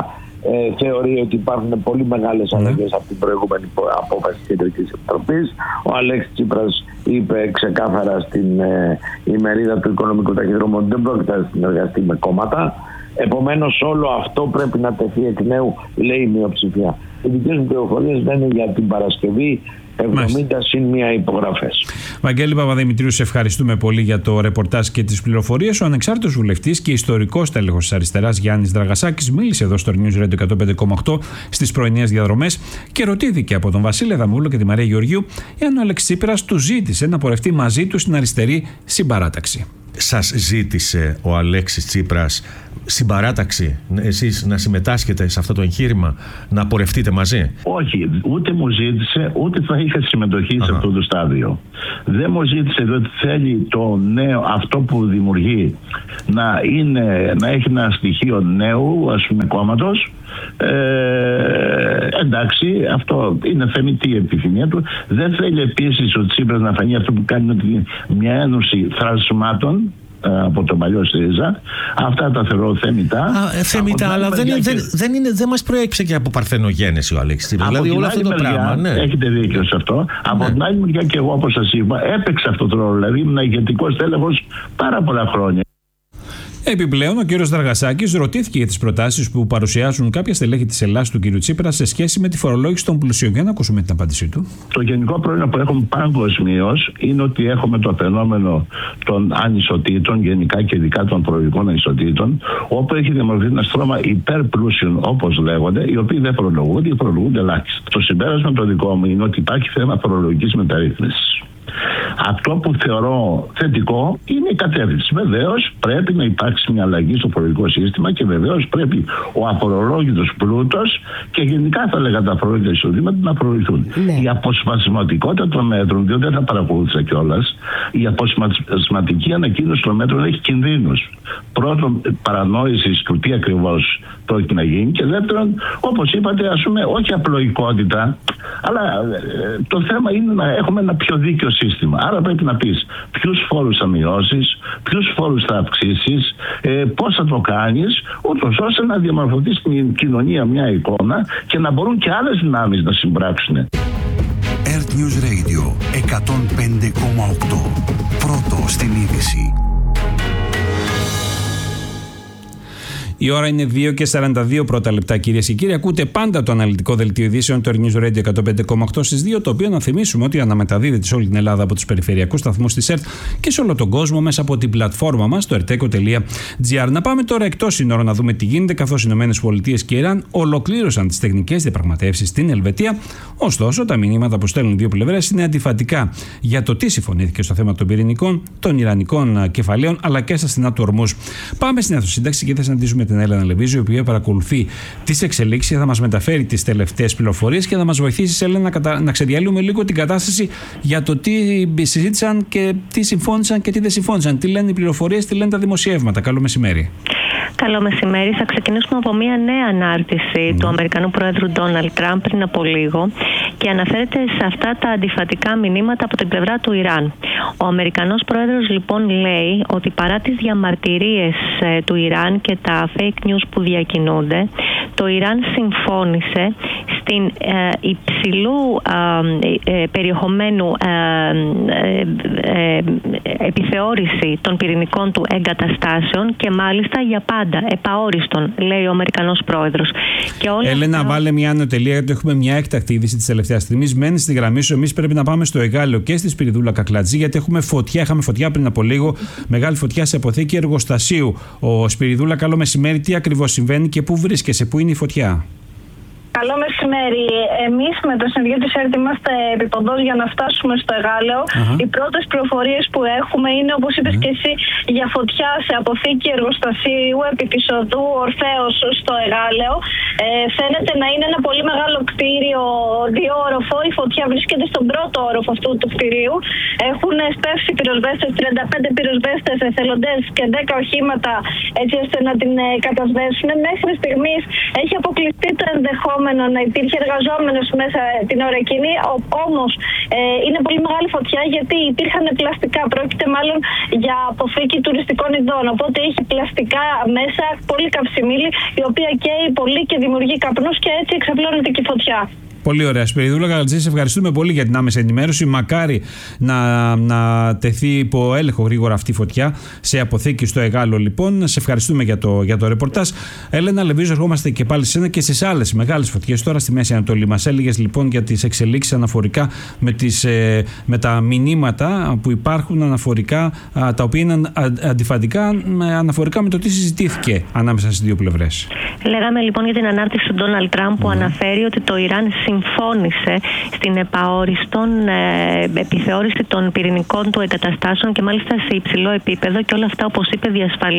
θεωρεί ότι υπάρχουν πολύ μεγάλες αλλαγές από την προηγούμενη απόφαση της Κεντρικής Επιτροπής. Ο Αλέξης Τσίπρας είπε ξεκάθαρα στην ημερίδα του Οικονομικού Ταχυδρόμου ότι δεν πρόκειται να συνεργαστεί με κόμματα. Επομένως, όλο αυτό πρέπει να τεθεί εκ νέου, λέει η μειοψηφία. Οι δικές μου πληροφορίες λένε για την Παρασκευή 70 συν μία υπογραφές. Βαγγέλη Παπαδημητρίου, σε ευχαριστούμε πολύ για το ρεπορτάζ και τις πληροφορίες. Ο ανεξάρτητος βουλευτής και ιστορικός τέλεχος της αριστεράς Γιάννης Δραγασάκης μίλησε εδώ στο News Radio 105,8 στις πρωινές διαδρομές και ρωτήθηκε από τον Βασίλη Αδαμβούλο και τη Μαρία Γεωργίου εάν ο Αλέξης Τσίπρας του ζήτησε να πορευτεί μαζί του στην αριστερή συμπαράταξη. Σας ζήτησε ο Αλέξης Τσίπρας συμπαράταξη, εσείς να συμμετάσχετε σε αυτό το εγχείρημα, να πορευτείτε μαζί? Όχι, ούτε μου ζήτησε, ούτε θα είχα συμμετοχή σε αυτό το στάδιο. Δεν μου ζήτησε, διότι θέλει το νέο, αυτό που δημιουργεί, να έχει ένα στοιχείο νέου, ας πούμε, κόμματος. Εντάξει, αυτό είναι θεμιτή η επιθυμία του. Δεν θέλει επίσης ο Τσίπρας να φανεί αυτό που κάνει μια ένωση θρασμάτων από το παλιό ΣΥΡΙΖΑ. Αυτά τα θεωρώ θεμιτά. Θεμιτά, αλλά δεν μας προέκυψε και από παρθενογένεση ο Αλέξης Τσίπρας. Δηλαδή όλο αυτό το πράγμα. Ναι. Έχετε δίκιο σε αυτό. Από την άλλη μεριά και εγώ, όπως σας είπα, έπαιξα αυτό το ρόλο. Δηλαδή ήμουν ηγετικός τέλεχος πάρα πολλά χρόνια. Επιπλέον, ο κ. Δραγασάκης ρωτήθηκε για τις προτάσεις που παρουσιάζουν κάποια στελέχη της Ελλάδας του κ. Τσίπρα σε σχέση με τη φορολόγηση των πλουσίων. Για να ακούσουμε την απάντησή του. Το γενικό πρόβλημα που έχουμε παγκοσμίως είναι ότι έχουμε το φαινόμενο των ανισοτήτων, γενικά και ειδικά των φορολογικών ανισοτήτων, όπου έχει δημιουργηθεί ένα στρώμα υπερπλούσιων, όπως λέγονται, οι οποίοι δεν φορολογούνται ή φορολογούνται ελάχιστα. Το συμπέρασμα το δικό μου είναι ότι υπάρχει θέμα φορολογικής μεταρρύθμισης. Αυτό που θεωρώ θετικό είναι η κατεύθυνση. Βεβαίως πρέπει να υπάρξει μια αλλαγή στο φορολογικό σύστημα και βεβαίως πρέπει ο αφορολόγητος πλούτος και γενικά θα λέγα τα φορολογικά εισοδήματα να φορολογηθούν. Ναι. Η αποσπασματικότητα των μέτρων, διότι δεν τα παρακολούθησα κιόλας, η αποσπασματική ανακοίνωση των μέτρων έχει κινδύνους. Πρώτον, παρανόηση του τι ακριβώς πρόκειται να γίνει, και δεύτερον, όπως είπατε, ας πούμε, όχι απλοϊκότητα, αλλά το θέμα είναι να έχουμε ένα πιο δίκαιο σύστημα. Άρα πρέπει να πεις ποιους φόρους θα μειώσεις, ποιους φόρους θα αυξήσεις, πώς θα το κάνεις, ούτως ώστε να διαμορφωθεί στην κοινωνία μια εικόνα και να μπορούν και άλλες δυνάμεις να συμπράξουν. Earth News Radio 105,8. Πρώτο στην είδηση. Η ώρα είναι 2:42 πρώτα λεπτά, κυρίες και κύριοι. Ακούτε πάντα το αναλυτικό δελτίο ειδήσεων του News Radio 105,8 στις 2, το οποίο να θυμίσουμε ότι αναμεταδίδεται σε όλη την Ελλάδα από τους περιφερειακούς σταθμούς της ΕΡΤ και σε όλο τον κόσμο μέσα από την πλατφόρμα μας, το erteco.gr. Να πάμε τώρα εκτός σύνορων να δούμε τι γίνεται, καθώς οι ΗΠΑ και η Ιράν ολοκλήρωσαν τις τεχνικές διαπραγματεύσεις στην Ελβετία. Ωστόσο, τα μηνύματα που στέλνουν οι δύο πλευρές είναι αντιφατικά για το τι συμφωνήθηκε στο θέμα των πυρηνικών, των ιρανικών κεφαλαίων αλλά και στα στενά του Ορμούζ. Πάμε στην αυτοσύνταξη και θα συναντήσουμε την Έλενα Λεβίζου, η οποία παρακολουθεί τις εξελίξεις και θα μας μεταφέρει τις τελευταίες πληροφορίες και θα μας βοηθήσει, Έλενα, να ξεδιαλύουμε λίγο την κατάσταση για το τι συζήτησαν και τι συμφώνησαν και τι δεν συμφώνησαν. Τι λένε οι πληροφορίες, τι λένε τα δημοσιεύματα. Καλό μεσημέρι. Καλό μεσημέρι. Θα ξεκινήσουμε από μια νέα ανάρτηση του Αμερικανού Πρόεδρου Ντόναλντ Τραμπ πριν από λίγο και αναφέρεται σε αυτά τα αντιφατικά μηνύματα από την πλευρά του Ιράν. Ο Αμερικανός Πρόεδρος λοιπόν λέει ότι παρά τις διαμαρτυρίες του Ιράν και τα fake news που διακινούνται, το Ιράν συμφώνησε στην υψηλού περιεχομένου επιθεώρηση των πυρηνικών του εγκαταστάσεων και μάλιστα για πάντα, επαόριστον, λέει ο Αμερικανός Πρόεδρος. Έλενα, βάλε μια ανωτελεία, γιατί έχουμε μια έκτακτη είδηση της τελευταίας στιγμής. Μένει στη γραμμή σου. Εμείς πρέπει να πάμε στο Εγάλεο και στη Σπυριδούλα Κακλατζή, γιατί έχουμε φωτιά. Είχαμε φωτιά πριν από λίγο, μεγάλη φωτιά σε αποθήκη εργοστασίου. Ο Σπυριδούλα, καλό μεσημέρι. Τι ακριβώς συμβαίνει και πού βρίσκεσαι, πού είναι η φωτιά? Καλό μεσημέρι. Εμείς με το συνεργείο της ΕΡΤ είμαστε επιποντός για να φτάσουμε στο Εγάλεο. Οι πρώτες πληροφορίες που έχουμε είναι, όπως είπες και εσύ, για φωτιά σε αποθήκη εργοστασίου επί της οδού Ορφέως στο Εγάλεο. Φαίνεται να είναι ένα πολύ μεγάλο κτίριο, διόροφο. Η φωτιά βρίσκεται στον πρώτο όροφο αυτού του κτιρίου. Έχουν σπεύσει πυροσβέστες, 35 πυροσβέστες, εθελοντές και 10 οχήματα, έτσι ώστε να την κατασβέσουν. Μέχρι στιγμής έχει αποκλειστεί το ενδεχόμενο να υπήρχε εργαζόμενος μέσα την ώρα εκείνη, όμως είναι πολύ μεγάλη φωτιά γιατί υπήρχαν πλαστικά. Πρόκειται μάλλον για αποθήκη τουριστικών ειδών. Οπότε έχει πλαστικά μέσα, πολύ καυσιμίλη, η οποία καίει πολύ και δημιουργεί βγει καπνός και έτσι εξαπλώνεται και η φωτιά. Πολύ ωραία. Σπυριδούλα Γαλατζή, σε ευχαριστούμε πολύ για την άμεση ενημέρωση. Μακάρι να τεθεί υπό έλεγχο γρήγορα αυτή η φωτιά σε αποθήκη στο Εγάλο, λοιπόν. Σε ευχαριστούμε για το ρεπορτάζ. Έλενα Λεβίζο, ερχόμαστε και πάλι σε σένα και στις άλλες μεγάλες φωτιές τώρα στη Μέση Ανατολή. Μας έλεγες λοιπόν για τις εξελίξεις αναφορικά με τα μηνύματα που υπάρχουν αναφορικά, τα οποία είναι αντιφατικά αναφορικά με το τι συζητήθηκε ανάμεσα στις δύο πλευρές. Λέγαμε λοιπόν για την ανάρτηση του Ντόναλντ Τραμπ που αναφέρει ότι το Ιράν συμφώνησε στην επαόριστον επιθεώρηση των πυρηνικών του εγκαταστάσεων και μάλιστα σε υψηλό επίπεδο, και όλα αυτά, όπως είπε,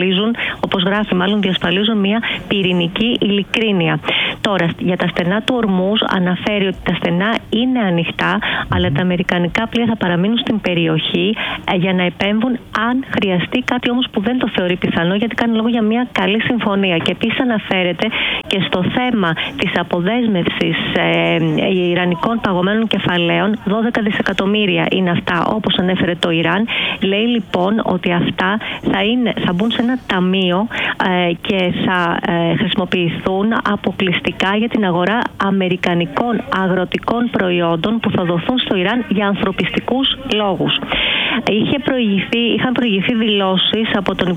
διασφαλίζουν μια πυρηνική ειλικρίνεια. Τώρα, για τα στενά του Ορμούζ αναφέρει ότι τα στενά είναι ανοιχτά, αλλά τα αμερικανικά πλοία θα παραμείνουν στην περιοχή για να επέμβουν αν χρειαστεί, κάτι όμως που δεν το θεωρεί πιθανό, γιατί κάνει λόγο για μια καλή συμφωνία. Και επίσης αναφέρεται και στο θέμα της αποδέσμευσης ιρανικών παγωμένων κεφαλαίων. 12 δισεκατομμύρια είναι αυτά, όπως ανέφερε το Ιράν. Λέει λοιπόν ότι αυτά θα μπουν σε ένα ταμείο και θα χρησιμοποιηθούν αποκλειστικά για την αγορά αμερικανικών αγροτικών προϊόντων που θα δοθούν στο Ιράν για ανθρωπιστικούς λόγους. Είχαν προηγηθεί δηλώσεις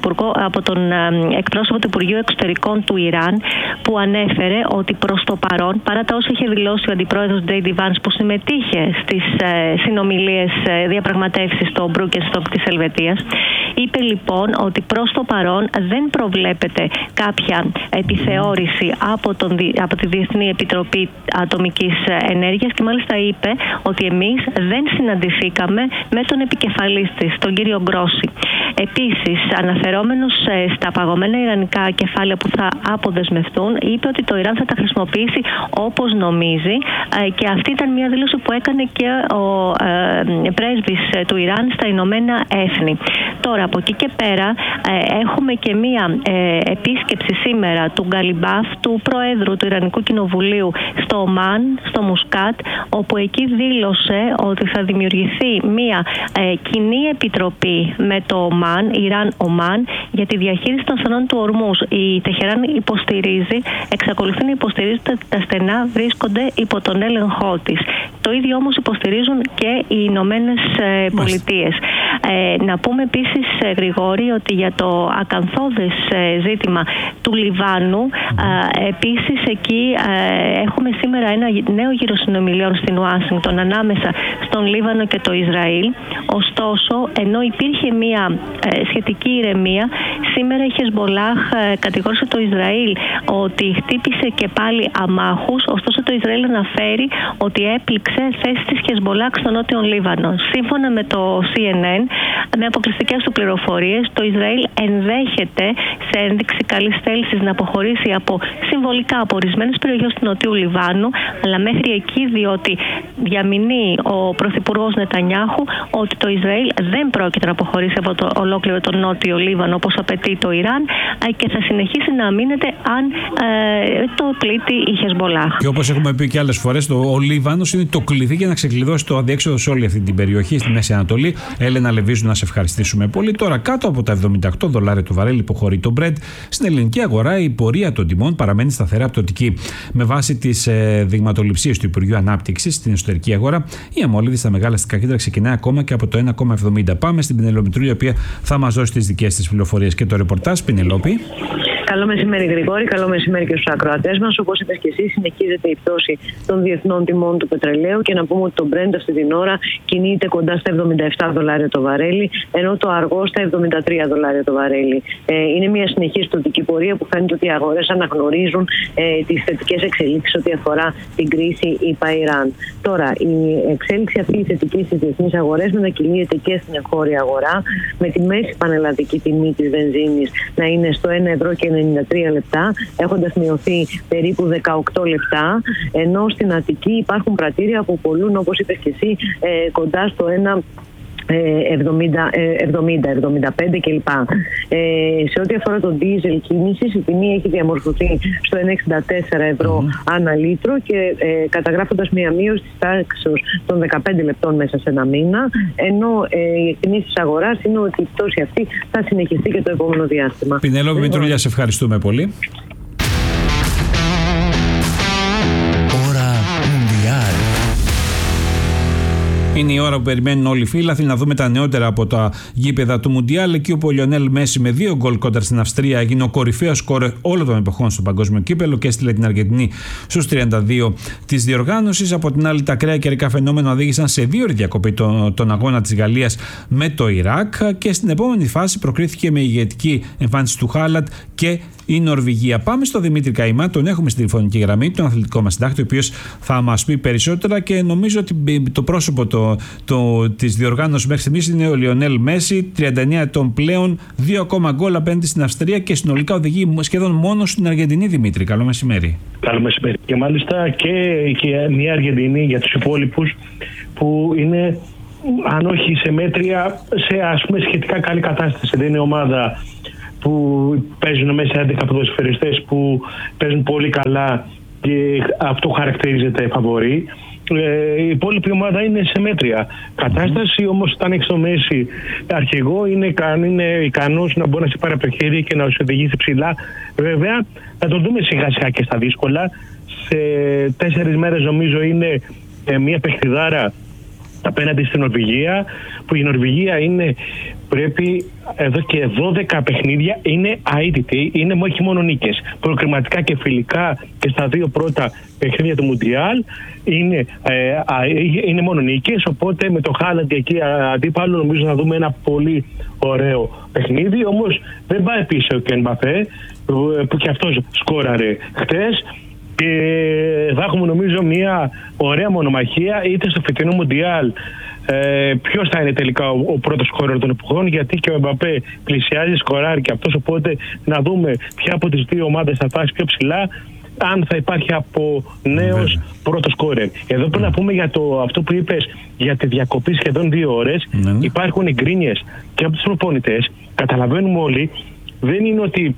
από τον εκπρόσωπο του Υπουργείου Εξωτερικών του Ιράν, που ανέφερε ότι προς το παρόν, παρά τα όσα είχε δηλώσει ο αντιπρόεδρος J.D. Vance, που συμμετείχε στις συνομιλίες διαπραγματεύσεις στο Μπρούκενστοκ της Ελβετίας, είπε λοιπόν ότι προς το παρόν δεν προβλέπεται κάποια επιθεώρηση από τη Διεθνή Επιτροπή Ατομικής Ενέργειας, και μάλιστα είπε ότι εμείς δεν συναντηθήκαμε με τον επικεφαλής της, τον κύριο Γκρόση. Επίσης, αναφερόμενος στα παγωμένα ιρανικά κεφάλαια που θα αποδεσμευτούν, είπε ότι το Ιράν θα τα χρησιμοποιήσει όπως νομίζει, και αυτή ήταν μια δήλωση που έκανε και ο πρέσβης του Ιράν στα Ηνωμένα Έθνη. Τώρα, από εκεί και πέρα, έχουμε και μια επίσκεψη σήμερα του Γκαλιμπάφ, του Προέδρου του Ιρανικού Κοινοβουλίου στο Ομάν, στο Μουσκάτ, όπου εκεί δήλωσε ότι θα δημιουργηθεί μια κοινή επιτροπή με το Ομάν, Ιράν-Ομάν, για τη διαχείριση των στενών του Ορμούζ. Η Τεχεράν εξακολουθεί να υποστηρίζει ότι τα στενά βρίσκονται υπό τον έλεγχό της. Το ίδιο όμως υποστηρίζουν και οι Ηνωμένες Πολιτείες. Να πούμε επίσης, Γρηγόρη, ότι για το ακανθώδες ζήτημα του Λιβάνου, επίσης εκεί έχουμε σήμερα ένα νέο γύρο συνομιλιών στην Ουάσιγκτον ανάμεσα στον Λίβανο και το Ισραήλ. Ωστόσο, ενώ υπήρχε μια σχετική ηρεμία, σήμερα η Χεσμπολάχ κατηγόρησε το Ισραήλ ότι χτύπησε και πάλι αμάχους. Ωστόσο, το Ισραήλ αναφέρει ότι έπληξε θέσεις της Χεσμπολάχ στο νότιο Λίβανο. Σύμφωνα με το CNN, με αποκλειστικές του πληροφορίες, το Ισραήλ ενδέχεται, σε ένδειξη καλής θέλησης, να αποχωρήσει συμβολικά από ορισμένες περιοχές του νοτιού Λιβάνου, αλλά μέχρι εκεί, διότι διαμηνεί ο Πρωθυπουργός Νετανιάχου ότι το Ισραήλ δεν πρόκειται να αποχωρήσει από το ολόκληρο το νότιο Λίβανο όπως απαιτεί το Ιράν, και θα συνεχίσει να αμήνεται αν το πλήττει η Χεσμπολάχ. Και όπως έχουμε πει και άλλες φορές, ο Λίβανος είναι το κλειδί για να ξεκλειδώσει το αδιέξοδο σε όλη αυτή την περιοχή στη Μέση Ανατολή. Έλενα Λεβίζου, να σε ευχαριστήσουμε πολύ. Τώρα, κάτω από τα $78 το βαρέλι που χωρεί το Brent, στην ελληνική αγορά η πορεία των τιμών παραμένει σταθερά πτωτική. Με βάση τις δειγματοληψίες του Υπουργείου Ανάπτυξης στην εσωτερική αγορά, η αμόλυδη στα μεγάλα αστικά κέντρα ξεκινάει ακόμα και από το 1,70. Πάμε στην Πινελόπη Μητρούλη, η οποία θα μας δώσει τις δικές της πληροφορίες και το ρεπορτάζ. Πινελόπη. Καλό μεσημέρι, Γρηγόρη. Καλό μεσημέρι και στους ακροατές μας. Όπως είπες και εσύ, συνεχίζεται η πτώση των διεθνών τιμών του πετρελαίου, και να πούμε ότι το Brent αυτή την ώρα κινείται κοντά στα $77 το βαρέλι, ενώ το αργό στα $73 το βαρέλι. Είναι μια συνεχής πτωτική πορεία που φαίνεται ότι οι αγορές αναγνωρίζουν τις θετικές εξελίξεις ό,τι αφορά την κρίση ΙΠΑ-Ιράν. Τώρα, η εξέλιξη αυτή η θετική στις διεθνείς αγορές μετακινείται και στην εγχώρια αγορά, με τη μέση πανελλαδική τιμή της βενζίνης να είναι στο €1,93, έχοντας μειωθεί περίπου 18 λεπτά, ενώ στην Αττική υπάρχουν πρατήρια που πωλούν, όπως είπες και εσύ, κοντά στο 70-75 κλπ. Σε ό,τι αφορά το ντίζελ κίνησης, η τιμή έχει διαμορφωθεί στο €1,64 ανά λίτρο, και καταγράφοντας μια μείωση της τάξης των 15 λεπτών μέσα σε ένα μήνα, ενώ η εκτιμήση της αγοράς είναι ότι η πτώση αυτή θα συνεχιστεί και το επόμενο διάστημα. Πινελόπη Μητρούλια, σε ευχαριστούμε πολύ. Είναι η ώρα που περιμένουν όλοι οι φίλαθλοι να δούμε τα νεότερα από τα γήπεδα του Μουντιάλ. Εκεί όπου ο Λιονέλ Μέση με 2 γκολ κόντρα στην Αυστρία έγινε ο κορυφαίος σκόρερ όλων των εποχών στο παγκόσμιο κύπελο και έστειλε την Αργεντινή στους 32 της διοργάνωσης. Από την άλλη, τα ακραία καιρικά φαινόμενα οδήγησαν σε 2ωρη διακοπή τον αγώνα της Γαλλίας με το Ιράκ και στην επόμενη φάση προκρίθηκε με ηγετική εμφάνιση του Χάλαντ και η Νορβηγία. Πάμε στο Δημήτρη Καημά, τον έχουμε στη τηλεφωνική γραμμή, τον αθλητικό μας συντάκτη, ο οποίος θα μας πει περισσότερα και νομίζω ότι το πρόσωπο της διοργάνωσης μέχρι στιγμής είναι ο Λιονέλ Μέση, 39 ετών πλέον, 2 ακόμα γκολ απέναντι στην Αυστρία και συνολικά οδηγεί σχεδόν μόνο στην Αργεντινή. Δημήτρη, καλό μεσημέρι. Καλό μεσημέρι. Και μάλιστα και μια Αργεντινή για τους υπόλοιπους που είναι, αν όχι σε μέτρια, σε ας πούμε σχετικά καλή κατάσταση. Δεν είναι ομάδα που παίζουν μέσα 11 ποδοσφαιριστές που παίζουν πολύ καλά και αυτό χαρακτηρίζεται φαβορί. Η υπόλοιπη ομάδα είναι σε μέτρια κατάσταση, όμως όταν έχεις το Μέση αρχηγό είναι ικανός να μπορεί να σε πάρει από το χέρι και να σου οδηγήσει ψηλά. Βέβαια θα το δούμε σιγά σιγά και στα δύσκολα. Σε 4 μέρες νομίζω είναι μια παιχνιδάρα απέναντι στην Νορβηγία, που η Νορβηγία πρέπει εδώ και 12 παιχνίδια είναι αίτητη, είναι όχι μόνο νίκες. Προκριματικά και φιλικά και στα 2 πρώτα παιχνίδια του Μουντιάλ είναι μόνο νίκες, οπότε με το Χάλαντ εκεί αντίπαλο νομίζω να δούμε ένα πολύ ωραίο παιχνίδι. Όμως δεν πάει πίσω και ο Εμπαπέ που και αυτός σκόραρε χτες. Και θα έχουμε νομίζω μια ωραία μονομαχία είτε στο φετινό Μουντιάλ ποιος θα είναι τελικά ο πρώτος σκόρερ των εποχών, γιατί και ο Εμπαπέ πλησιάζει, σκοράρει και αυτός, οπότε να δούμε ποια από τις 2 ομάδες θα φτάσει πιο ψηλά, αν θα υπάρχει από νέος πρώτος σκόρερ. Εδώ πρέπει να πούμε για αυτό που είπες για τη διακοπή σχεδόν 2 ώρες. Υπάρχουν γκρίνιες και από τους προπονητές. Καταλαβαίνουμε όλοι, δεν είναι ότι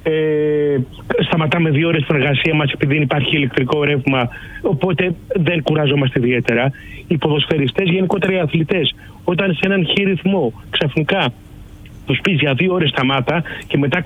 σταματάμε 2 ώρες την εργασία μας επειδή υπάρχει ηλεκτρικό ρεύμα, οπότε δεν κουράζομαστε ιδιαίτερα. Οι ποδοσφαιριστές, γενικότερα οι αθλητές, όταν σε έναν χι ρυθμό ξαφνικά τους πεις για 2 ώρες σταμάτα και μετά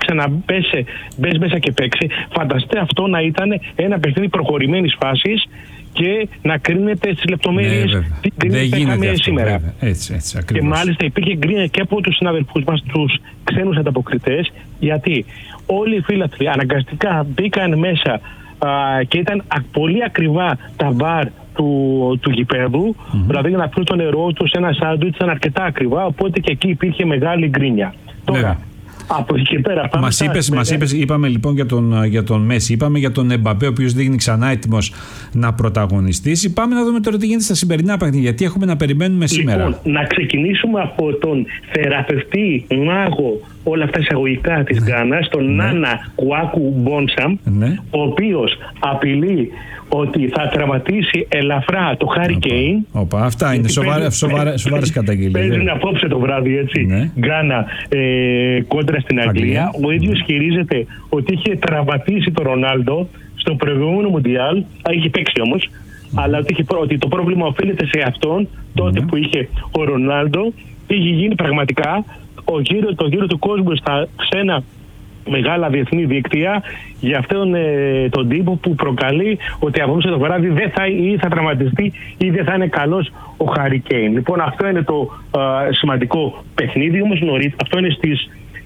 μπες μέσα και παίξε, φανταστείτε αυτό να ήταν ένα παιχνίδι προχωρημένης φάσης και να κρίνεται στις λεπτομέρειες τι κρίνεται είχαμε σήμερα. Έτσι, και μάλιστα υπήρχε γκρίνια και από τους συναδελφούς μας, τους ξένους ανταποκριτές, γιατί όλοι οι φίλαθλοι αναγκαστικά μπήκαν μέσα και ήταν πολύ ακριβά τα μπαρ του γηπέδου, δηλαδή για να πίνουν το νερό τους, ένα σάντουιτς ήταν αρκετά ακριβά, οπότε και εκεί υπήρχε μεγάλη γκρίνια. Τώρα, από εκεί και πέρα πάμε. Μας είπες, είπαμε λοιπόν για τον Μέση, είπαμε για τον Εμπαπέ, ο οποίος δείχνει ξανά έτοιμος να πρωταγωνιστήσει. Πάμε να δούμε τώρα τι γίνεται στα σημερινά παιχνίδια, γιατί έχουμε να περιμένουμε σήμερα. Λοιπόν, να ξεκινήσουμε από τον θεραπευτή μάγο, όλα αυτά εισαγωγικά της Γκάνας, τον Νάνα Κουάκου Μπόνσαμ, ο οποίος απειλεί ότι θα τραυματίσει ελαφρά το Χάρι Κέιν. Αυτά είναι σοβαρές καταγγελίες. Παίζουν απόψε το βράδυ, έτσι. Γκάνα κόντρα στην Αγγλία. Ο ίδιος ισχυρίζεται ότι είχε τραυματίσει τον Ρονάλντο στο προηγούμενο Μουντιάλ. Είχε παίξει όμως. Αλλά ότι το πρόβλημα οφείλεται σε αυτόν τότε που είχε ο Ρονάλντο. Είχε γίνει πραγματικά το γύρο του κόσμου στα ξένα μεγάλα διεθνή δίκτυα για αυτόν τον τύπο που προκαλεί ότι απόψε το βράδυ θα τραυματιστεί ή δεν θα είναι καλός ο Χάρι Κέιν. Λοιπόν, αυτό είναι το σημαντικό παιχνίδι, όμως νωρίτερα, αυτό είναι στις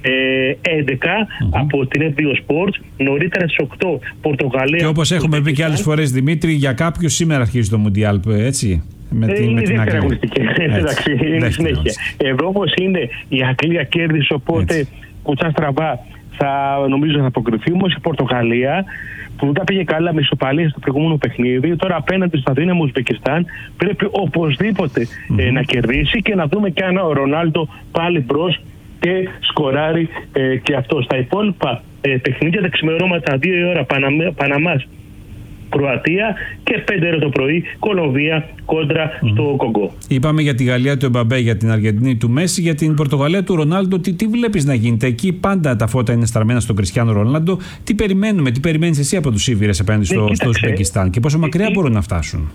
11 από την F2 Sports, νωρίτερα στις 8 Πορτογαλία. Και όπως έχουμε πει και άλλες φορές, Δημήτρη, για κάποιους σήμερα αρχίζει το Μουντιάλ, έτσι. Είναι ιδιαίτερα αγωνιστική. Είναι συνέχεια. Εδώ όμως είναι η Αγγλία κέρδισε, οπότε κουτσά στραβά νομίζω θα αποκριθεί. Όμως η Πορτογαλία, που δεν τα πήγε καλά με ισοπαλία στο προηγούμενο παιχνίδι, τώρα απέναντι στο αδύναμο Ουσμπεκιστάν πρέπει οπωσδήποτε να κερδίσει και να δούμε και αν ο Ρονάλντο πάλι μπρος και σκοράρει και αυτό. Στα υπόλοιπα παιχνίδια τα ξημερώματα 2 η ώρα Παναμάς Κροατία και 5 ώρα το πρωί Κολομβία κόντρα στο Κογκό. Είπαμε για τη Γαλλία του Εμπαπέ, για την Αργεντινή του Μέση, για την Πορτογαλία του Ρονάλντο. Τι βλέπεις να γίνεται εκεί? Πάντα τα φώτα είναι στραμμένα στον Κριστιάνο Ρονάλντο. Τι περιμένεις εσύ από τους Ήβηρες απέναντι στο Ουσμπεκιστάν και πόσο μακριά μπορούν να φτάσουν?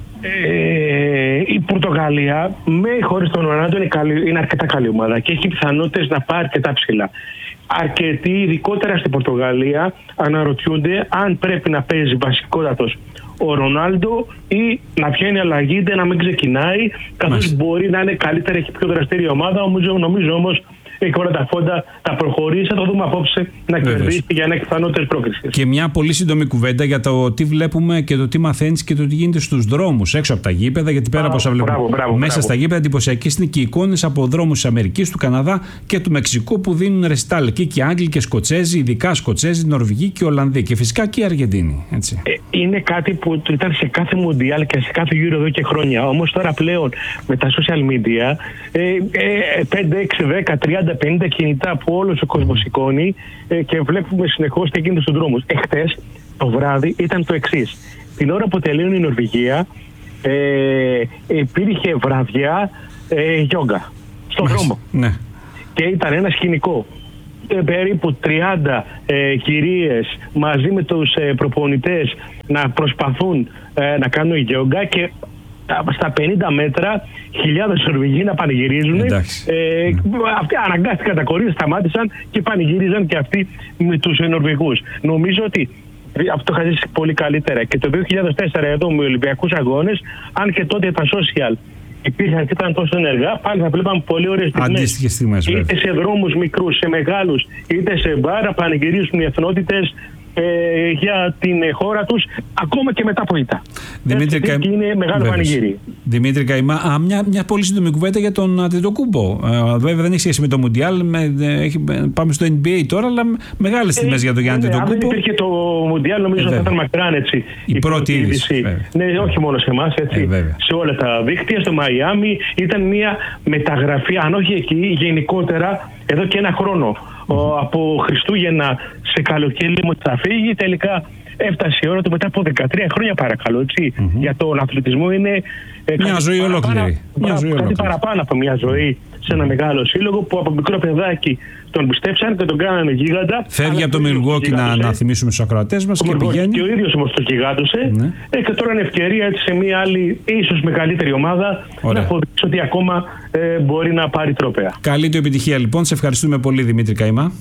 Η Πορτογαλία με χωρίς τον Ρονάλντο είναι αρκετά καλή ομάδα και έχει πιθανότητες να πάρει αρκετά ψηλά. αρκετοί, ειδικότερα στην Πορτογαλία, αναρωτιούνται αν πρέπει να παίζει βασικότατος ο Ρονάλντο ή να βγαίνει αλλαγή, είτε να μην ξεκινάει, καθώς μπορεί να είναι καλύτερα, έχει πιο δραστήρια ομάδα. Νομίζω όμως έχει όλα τα φόντα, θα προχωρήσει, θα το δούμε απόψε να κερδίσει για να έχει πιθανότερες πρόκρισεις. Και μια πολύ σύντομη κουβέντα για το τι βλέπουμε και το τι μαθαίνεις και το τι γίνεται στους δρόμους έξω από τα γήπεδα. Γιατί πέρα από όσα βλέπουμε μέσα στα γήπεδα, εντυπωσιακές είναι και εικόνες από δρόμους της Αμερικής, του Καναδά και του Μεξικού που δίνουν ρεστάλ. Εκεί και Άγγλοι και Σκοτσέζοι, ειδικά Σκοτσέζοι, Νορβηγοί και Ολλανδοί. Και φυσικά και οι Αργεντίνοι. Έτσι. Είναι κάτι που ήταν σε κάθε Μουντιάλ και σε κάθε γύρο εδώ και χρόνια. Όμως τώρα πλέον με τα social media, 5, 6, 10, 30, 50 κινητά που όλος ο κόσμος σηκώνει και βλέπουμε συνεχώς τι γίνεται στους δρόμους. Εχθές το βράδυ ήταν το εξής. Την ώρα που τελείωνε η Νορβηγία, υπήρχε βραδιά γιόγκα στον δρόμο. Ναι. Και ήταν ένα σκηνικό. Περίπου 30 κυρίες μαζί με τους προπονητές να προσπαθούν να κάνουν γιόγκα και στα 50 μέτρα χιλιάδες Νορβηγοί να πανηγυρίζουν. Αυτοί αναγκάστηκαν τα κορίτσια, σταμάτησαν και πανηγύριζαν και αυτοί με τους Νορβηγούς. Νομίζω ότι αυτό είχα ζήσει πολύ καλύτερα. Και το 2004 εδώ με Ολυμπιακούς Αγώνες, αν και τότε τα social υπήρχαν και ήταν τόσο ενεργά, πάλι θα βλέπαμε πολύ ωραίες στιγμές. Είτε σε δρόμους μικρούς, σε μεγάλους, είτε σε μπάρα, πανηγυρίζουν οι εθνότητες για την χώρα τους, ακόμα και μετά από ήττα. Είναι μεγάλο πανηγύρι. Δημήτρη Καϊμά, μια πολύ σύντομη κουβέντα για τον Αντετοκούμπο. Βέβαια δεν έχει σχέση με το Μουντιάλ, πάμε στο NBA τώρα, αλλά μεγάλες τιμές για τον Γιάννη Αντετοκούμπο. Αν δεν υπήρχε το Μουντιάλ, νομίζω θα ήταν μακράν έτσι η πρώτη είδηση. Ναι, όχι μόνο σε εμάς, σε όλα τα δίκτυα, στο Μαϊάμι. Ήταν μια μεταγραφή, αν όχι εκεί, γενικότερα εδώ και ένα χρόνο. Από Χριστούγεννα σε καλοκαίρι μου θα φύγει, τελικά έφτασε η ώρα του μετά από 13 χρόνια, παρακαλώ, έτσι. Για τον αθλητισμό είναι μια ζωή ολόκληρη. Κάτι παραπάνω από μια ζωή σε ένα μεγάλο σύλλογο που από μικρό παιδάκι τον πιστέψαν και τον κάνανε γίγαντα. Φεύγει από το Μιλγουόκι, να θυμίσουμε στους ακροατές μας, και πηγαίνει. Και ο ίδιος όμως το γιγάντωσε. Και τώρα είναι ευκαιρία έτσι, σε μια άλλη, ίσως μεγαλύτερη ομάδα, να αποδείξει ότι ακόμα μπορεί να πάρει τρόπαια. Καλή του επιτυχία λοιπόν. Σε ευχαριστούμε πολύ, Δημήτρη Καϊμά.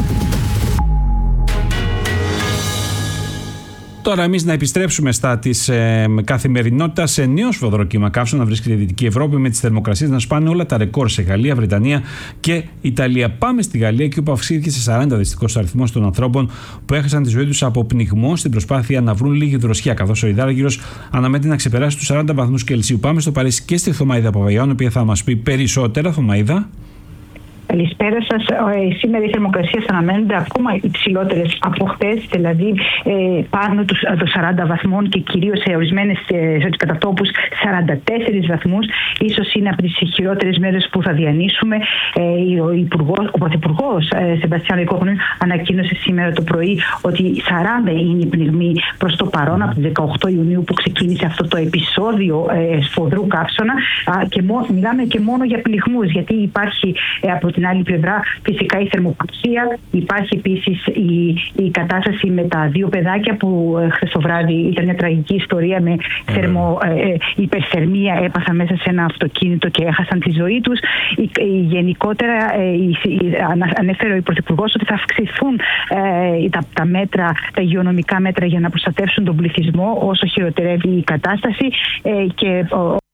Τώρα εμείς να επιστρέψουμε στα της καθημερινότητας σε νέο σφοδροκύμα καύσεων να βρίσκεται η Δυτική Ευρώπη, με τις θερμοκρασίες να σπάνε όλα τα ρεκόρ σε Γαλλία, Βρετανία και Ιταλία. Πάμε στη Γαλλία, εκεί όπου αυξήθηκε σε 40 δυστυχώς ο αριθμός των ανθρώπων που έχασαν τη ζωή τους από πνιγμό στην προσπάθεια να βρουν λίγη δροσιά, καθώς ο υδάργυρος αναμένεται να ξεπεράσει τους 40 βαθμούς Κελσίου. Πάμε στο Παρίσι και στη Θωμαΐδα Παπαγιάννου, η οποία θα μας πει περισσότερα. Θωμαΐδα. Καλησπέρα σας. Σήμερα οι θερμοκρασίες αναμένονται ακόμα υψηλότερες από χτες, δηλαδή πάνω των 40 βαθμών και κυρίως σε ορισμένες κατατόπους 44 βαθμούς. Ίσως είναι από τις χειρότερες μέρες που θα διανύσουμε. Ο Πρωθυπουργός Σεμπαστιάν Λεκόρνου ανακοίνωσε σήμερα το πρωί ότι 40 είναι οι πνιγμοί προς το παρόν από τις 18 Ιουνίου που ξεκίνησε αυτό το επεισόδιο σφοδρού καύσωνα. Και μιλάμε και μόνο για πνιγμούς, γιατί υπάρχει από την άλλη πλευρά φυσικά η θερμοκρασία, υπάρχει επίσης η κατάσταση με τα δύο παιδάκια που χθες το βράδυ ήταν μια τραγική ιστορία με υπερθερμία, έπαθαν μέσα σε ένα αυτοκίνητο και έχασαν τη ζωή τους. Γενικότερα ανέφερε ο Πρωθυπουργός ότι θα αυξηθούν τα μέτρα, τα υγειονομικά μέτρα για να προστατεύσουν τον πληθυσμό όσο χειροτερεύει η κατάσταση και